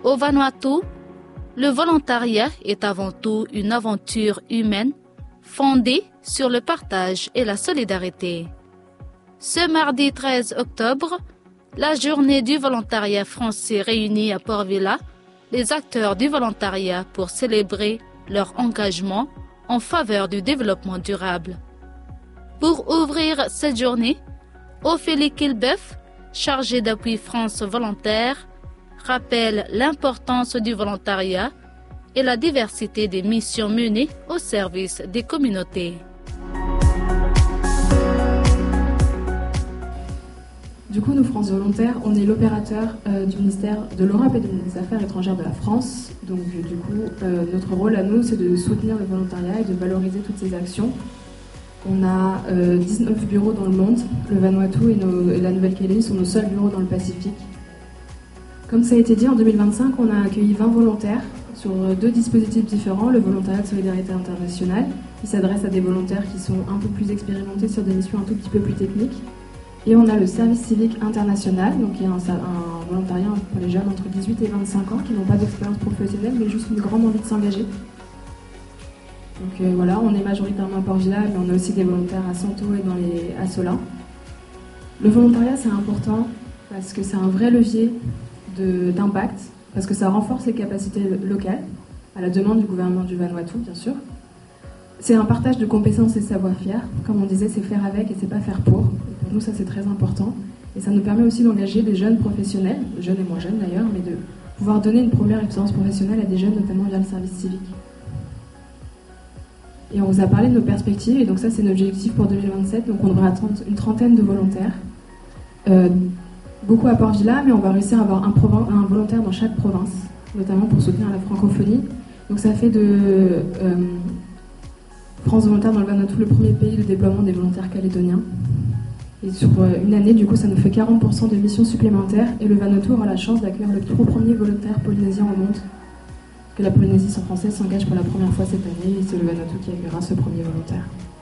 Au Vanuatu, le volontariat est avant tout une aventure humaine fondée sur le partage et la solidarité. Ce mardi 13 octobre, la journée du volontariat français réunit à Port Vila les acteurs du volontariat pour célébrer leur engagement en faveur du développement durable. Pour ouvrir cette journée, Ophélie Kilbeuf, chargée d'appui France Volontaire, rappelle l'importance du volontariat et la diversité des missions menées au service des communautés. Du coup, nous, France Volontaire, on est l'opérateur du ministère de l'Europe et des Affaires étrangères de la France. Donc, du coup, notre rôle à nous, c'est de soutenir le volontariat et de valoriser toutes ces actions. On a 19 bureaux dans le monde. Le Vanuatu et la Nouvelle-Calédonie sont nos seuls bureaux dans le Pacifique. Comme ça a été dit, en 2025, on a accueilli 20 volontaires sur 2 dispositifs différents. Le volontariat de solidarité internationale, qui s'adresse à des volontaires qui sont un peu plus expérimentés sur des missions un tout petit peu plus techniques. Et on a le service civique international, donc qui est un volontariat pour les jeunes entre 18 et 25 ans qui n'ont pas d'expérience professionnelle, mais juste une grande envie de s'engager. Donc voilà, on est majoritairement à Port-Vila, mais on a aussi des volontaires à Santo et à Solin. Le volontariat, c'est important parce que c'est un vrai levier d'impact, parce que ça renforce les capacités locales, à la demande du gouvernement du Vanuatu, bien sûr. C'est un partage de compétences et de savoir-faire. Comme on disait, c'est faire avec et c'est pas faire pour. Et pour nous, ça, c'est très important. Et ça nous permet aussi d'engager des jeunes professionnels, jeunes et moins jeunes d'ailleurs, mais de pouvoir donner une première expérience professionnelle à des jeunes, notamment via le service civique. Et on vous a parlé de nos perspectives, et donc ça, c'est notre objectif pour 2027. Donc on devrait attendre une trentaine de volontaires. Beaucoup à Port-Vila, mais on va réussir à avoir un volontaire dans chaque province, notamment pour soutenir la francophonie. Donc ça fait de France Volontaire dans le Vanuatu le premier pays de déploiement des volontaires calédoniens. Et sur une année, du coup, ça nous fait 40% de missions supplémentaires, et le Vanuatu aura la chance d'accueillir le tout premier volontaire polynésien au monde. Parce que la Polynésie sans français s'engage pour la première fois cette année, et c'est le Vanuatu qui accueillera ce premier volontaire.